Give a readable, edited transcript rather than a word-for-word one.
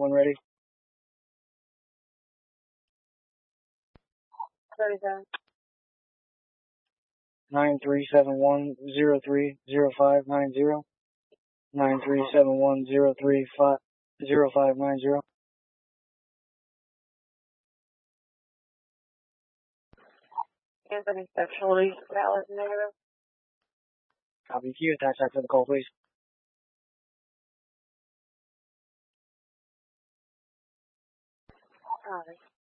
when ready. 37. 9371030590. 9371030590. Anthony sexually valid negative. Copy. Can you attach that to the call, please? Alright.